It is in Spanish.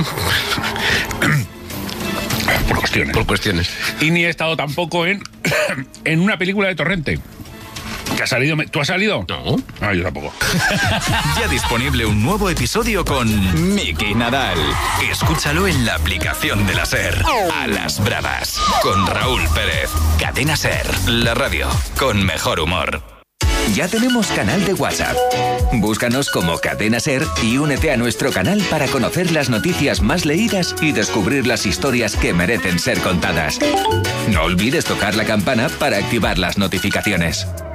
Por cuestiones. Y ni he estado tampoco en una película de Torrente. ¿Que ha salido? ¿Tú has salido? No. Ah, yo tampoco. Ya disponible un nuevo episodio con Miki Nadal. Escúchalo en la aplicación de la SER. A las bravas. Con Raúl Pérez. Cadena SER. La radio con mejor humor. Ya tenemos canal de WhatsApp. Búscanos como Cadena SER y únete a nuestro canal para conocer las noticias más leídas y descubrir las historias que merecen ser contadas. No olvides tocar la campana para activar las notificaciones.